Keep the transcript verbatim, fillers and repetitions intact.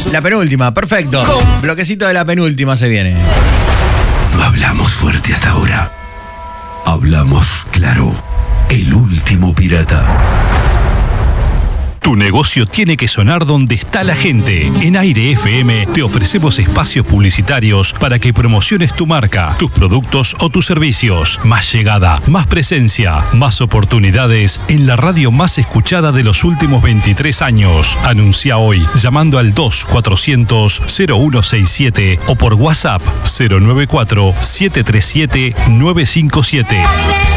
La penúltima, perfecto. Bloquecito de la penúltima se viene. No hablamos fuerte hasta ahora. Hablamos claro. El último pirata. Tu negocio tiene que sonar donde está la gente. En Aire F M te ofrecemos espacios publicitarios para que promociones tu marca, tus productos o tus servicios. Más llegada, más presencia, más oportunidades en la radio más escuchada de los últimos veintitrés años. Anuncia hoy llamando al dos cuatrocientos cero uno sesenta y siete o por WhatsApp cero nueve cuatro siete tres siete nueve cinco siete.